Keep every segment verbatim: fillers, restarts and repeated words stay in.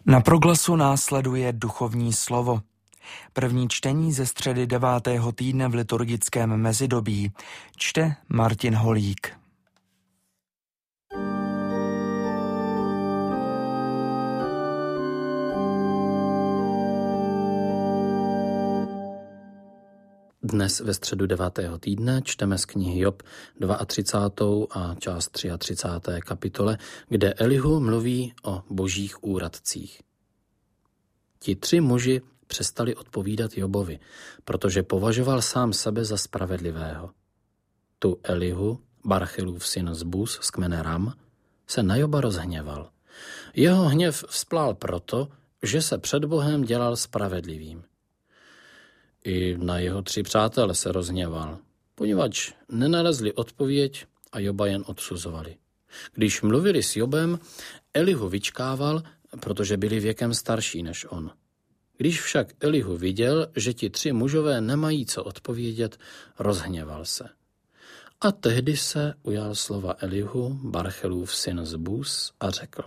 Na Proglasu následuje duchovní slovo. První čtení ze středy devátého týdne v liturgickém mezidobí čte Martin Holík. Dnes ve středu devátého týdne čteme z knihy Job třicátou druhou a část třicáté třetí kapitole, kde Elihu mluví o božích úradcích. Ti tři muži přestali odpovídat Jobovi, protože považoval sám sebe za spravedlivého. Tu Elihu, Barchelův syn z Bus z kmene Ram, se na Joba rozhněval. Jeho hněv vzplál proto, že se před Bohem dělal spravedlivým. I na jeho tři přátele se rozhněval, poněvadž nenalezli odpověď a Joba jen odsuzovali. Když mluvili s Jobem, Elihu vyčkával, protože byli věkem starší než on. Když však Elihu viděl, že ti tři mužové nemají co odpovědět, rozhněval se. A tehdy se ujal slova Elihu, Barchelův syn z Bus, a řekl: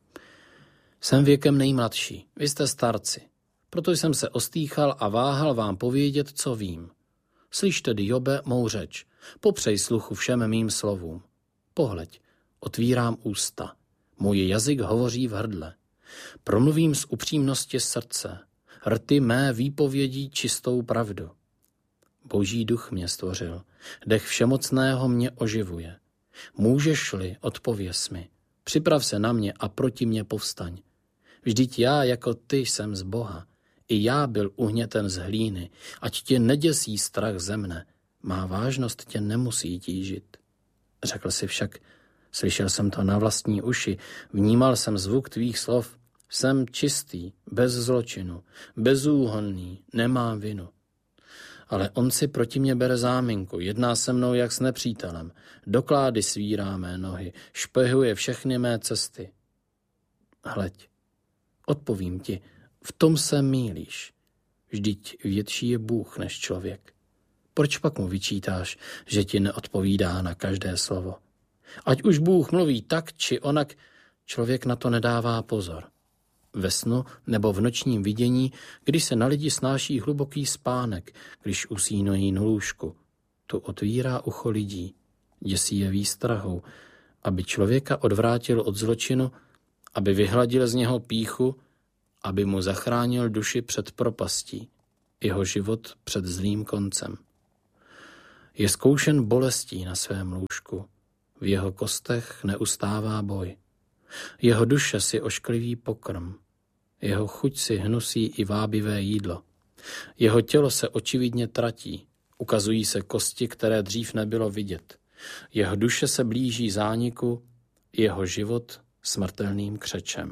Jsem věkem nejmladší, vy jste starci. Proto jsem se ostýchal a váhal vám povědět, co vím. Slyš tedy, Jobe, mou řeč, popřej sluchu všem mým slovům. Pohleď, otvírám ústa, můj jazyk hovoří v hrdle. Promluvím z upřímnosti srdce, rty mé výpovědí čistou pravdu. Boží duch mě stvořil, dech všemocného mě oživuje. Můžeš-li, odpověz mi, připrav se na mě a proti mě povstaň. Vždyť já jako ty jsem z Boha. I já byl uhněten z hlíny, ať tě neděsí strach ze mne, má vážnost tě nemusí tížit. Řekl si však, slyšel jsem to na vlastní uši, vnímal jsem zvuk tvých slov, jsem čistý, bez zločinu, bezúhonný, nemám vinu. Ale on si proti mě bere záminku, jedná se mnou jak s nepřítelem, doklády svírá mé nohy, špehuje všechny mé cesty. Hleď, odpovím ti, v tom se mýlíš. Vždyť větší je Bůh než člověk. Proč pak mu vyčítáš, že ti neodpovídá na každé slovo? Ať už Bůh mluví tak či onak, člověk na to nedává pozor. Ve snu nebo v nočním vidění, když se na lidi snáší hluboký spánek, když usínají na lůžku, tu otvírá ucho lidí, děsí je výstrahou, aby člověka odvrátil od zločinu, aby vyhladil z něho pýchu, aby mu zachránil duši před propastí, jeho život před zlým koncem. Je zkoušen bolestí na svém lůžku, v jeho kostech neustává boj. Jeho duše si ošklivý pokrm, jeho chuť si hnusí i vábivé jídlo. Jeho tělo se očividně tratí, ukazují se kosti, které dřív nebylo vidět. Jeho duše se blíží zániku, jeho život smrtelným křečem.